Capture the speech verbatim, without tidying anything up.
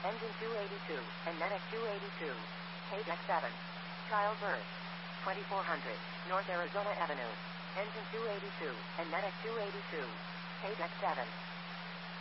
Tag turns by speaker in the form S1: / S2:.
S1: Engine two eighty-two, and Netics two eighty-two. Page X seven. Childbirth. twenty-four hundred, North Arizona Avenue. Engine two eighty-two, and Netics two eighty-two. Page X seven.